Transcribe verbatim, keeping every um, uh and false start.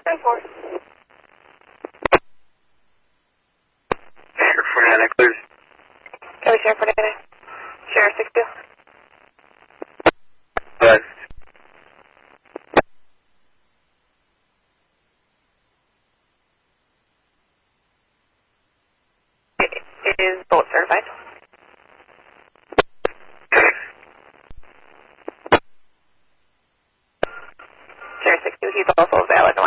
ten four. Sheriff forty-nine, clears. Copy, Sheriff forty-nine. Sheriff six two. Right. It is both certified. Sheriff six two, he's also valid.